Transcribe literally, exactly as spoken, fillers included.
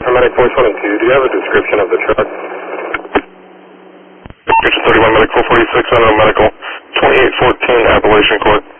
Medic four one two, do you have a description of the truck? Picture thirty-one, Medic four forty-six, Unknown Medical, twenty-eight fourteen, Appalachian Court.